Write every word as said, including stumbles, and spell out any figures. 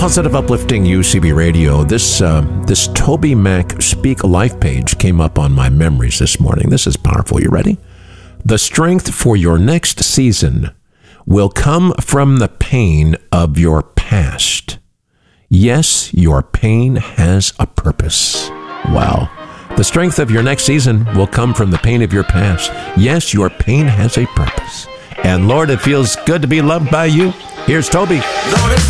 Positive Uplifting U C B Radio. This uh, this Toby Mac Speak Life page came up on my memories this morning. This is powerful. You ready? The strength for your next season will come from the pain of your past. Yes, your pain has a purpose. Wow. The strength of your next season will come from the pain of your past. Yes, your pain has a purpose. And Lord, it feels good to be loved by you. Here's Toby.